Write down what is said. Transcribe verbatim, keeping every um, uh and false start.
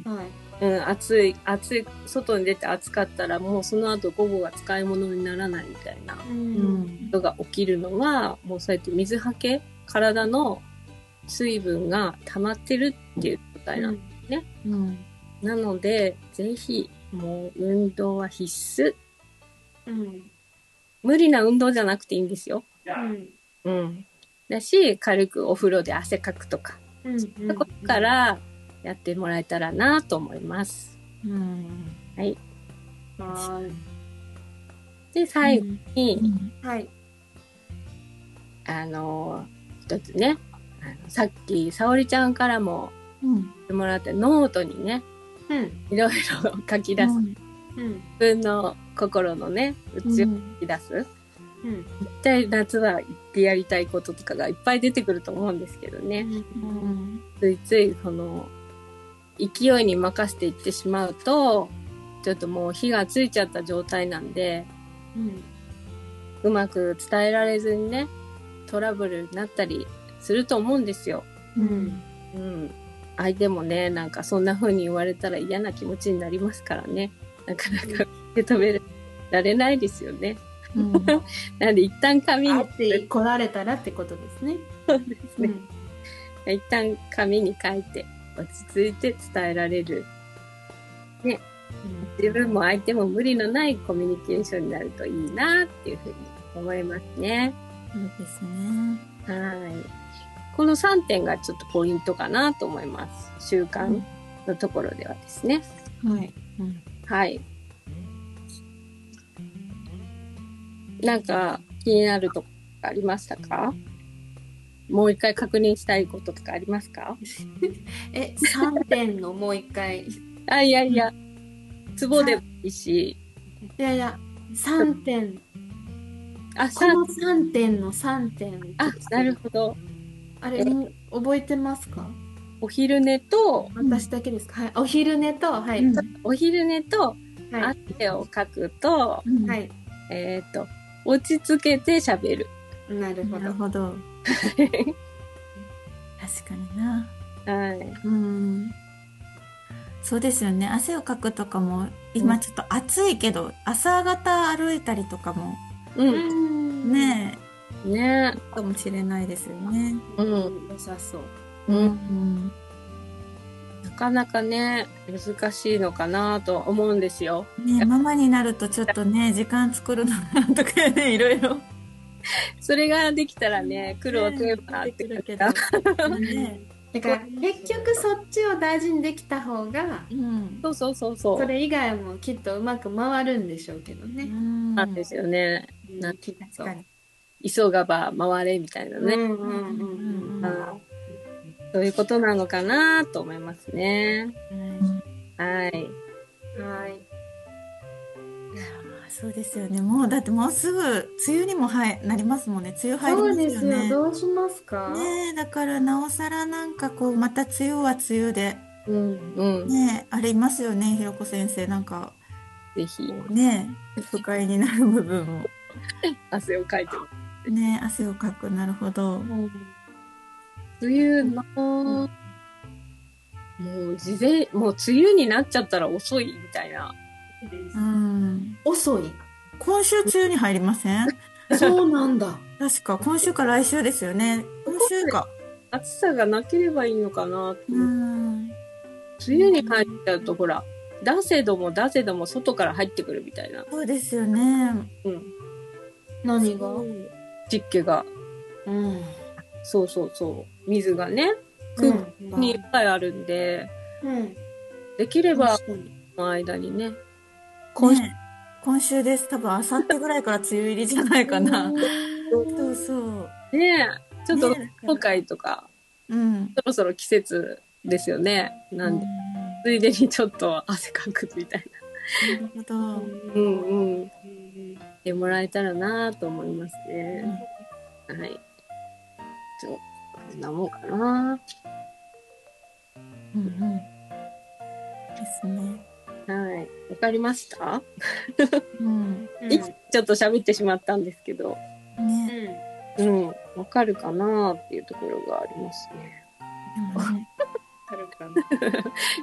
はい。 うん、暑い、暑い、外に出て暑かったら、もうその後午後が使い物にならないみたいなことが起きるのは、もうそうやって水はけ、体の水分が溜まってるっていう状態なんですね。うんうん、なので、ぜひ、もう運動は必須。うん、無理な運動じゃなくていいんですよ。うん。うん。だし、軽くお風呂で汗かくとか、うん、そういうことからやってもらえたらなと思います。うん、はい。はい。で、最後に、うん、はい。あの、一つね、あのさっき、さおりちゃんからも、うん、もらったノートにね、うん、いろいろ書き出す。うん、自分の心のね、内を書き出す。うん、一体夏は言ってやりたいこととかがいっぱい出てくると思うんですけどね。うん、ついつい、その、勢いに任せていってしまうと、ちょっともう火がついちゃった状態なんで、うん、うまく伝えられずにね、トラブルになったりすると思うんですよ。うん。うん。相手もね、なんかそんな風に言われたら嫌な気持ちになりますからね。なかなか受け止められないですよね。うん、なんで一旦紙に。 あって来られたらってことですね。 そうですね。うん、一旦紙に書いて落ち着いて伝えられる。ね。自分も相手も無理のないコミュニケーションになるといいなっていうふうに思いますね。 そうですね。 はい。このさんてんがちょっとポイントかなと思います。習慣のところではですね。 うん、はい。 うん、はい。なんか気になるところありましたか？もう一回確認したいこととかありますか？ え、さんてんのもう一回。 あ、いやいや、ツボでもいいし。 いやいや、さんてん。あ、このさんてんのさんてん。 あ、なるほど。 あれ、もう覚えてますか？ お昼寝と、 私だけですか？はい。お昼寝と、はい。 うん、お昼寝と、汗をかくと、 はい。 えっと、落ち着けて喋る。 なるほど。 なるほど。確かにな。 はい。 うん。そうですよね。汗をかくとかも、今ちょっと暑いけど、うん、朝方歩いたりとかも、 うん。 ねえ。ねえ。かもしれないですよね。 うん。 良さそう。 うん。うん、なかなかね、難しいのかなと思うんですよ。 ね、ママになるとちょっとね、時間作るのとかね、いろいろ。 それができたらね、苦労テーマってくるけど。 ね、だから結局そっちを大事にできた方が、 うん、そうそうそうそう。 それ以外もきっとうまく回るんでしょうけどね。 うん、なんですよね。うん、なんきっと急がば回れみたいなね。そういうことなのかなと思いますね。はい。はい。 そうですよね。もうだってもうすぐ梅雨にもはいなりますもんね。梅雨入りますよね。 そうですよ。どうしますか？ ねえ、だからなおさらなんかこうまた梅雨は梅雨で、 うんうん、 ねえありますよね、ひろこ先生、なんかぜひねえ不快になる部分を汗をかいてる。ねえ汗をかく、なるほど。うん、 梅雨の、うんもう事前、もう梅雨になっちゃったら遅いみたいな。 うん。 遅い。 今週梅雨に入りません？ そうなんだ。 確か今週か来週ですよね。今週か。 暑さがなければいいのかなと。うん。梅雨に入っちゃうとほら、出せども出せども外から入ってくるみたいな。 そうですよね。 うん。 何が？ 湿気が。うん。そうそうそう。水がね。空気にいっぱいあるんで、うん、できれば、の間にね、 今週、ね、今週です。多分、あさってぐらいから梅雨入りじゃないかな。そうそう。 ねえ、ちょっと、今回とか、 うん、 そろそろ季節ですよね。なんで、ついでにちょっと汗かくみたいな。なるほど。 うんうん。してもらえたらなと思いますね。うん、はい。ちょこんなもんかな。 うんうん。ですね。 はい。わかりました？ うん。 ちょっと喋ってしまったんですけど。 ね。 うん。わかるかなっていうところがありますね。 わかるかな。